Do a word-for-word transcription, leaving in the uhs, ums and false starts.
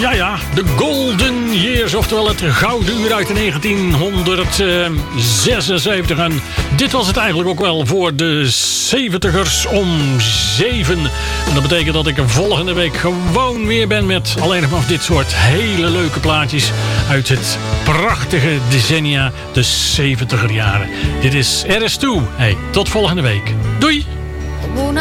Ja, ja, de Golden Years, oftewel het gouden uur uit negentienhonderdzesenzeventig. En dit was het eigenlijk ook wel voor de zeventigers om zeven. En dat betekent dat ik er volgende week gewoon weer ben met alleen nog maar dit soort hele leuke plaatjes uit het prachtige decennia, de zeventiger jaren. Dit is R S twee. Hey, tot volgende week. Doei!